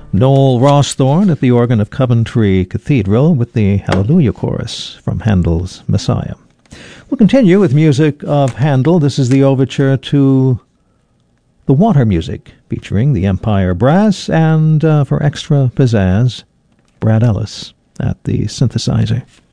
Noel Rawsthorne at the organ of Coventry Cathedral with the Hallelujah Chorus from Handel's Messiah. We'll continue with music of Handel. This is the overture to The Water Music, featuring the Empire Brass and, for extra pizzazz, Brad Ellis at the synthesizer.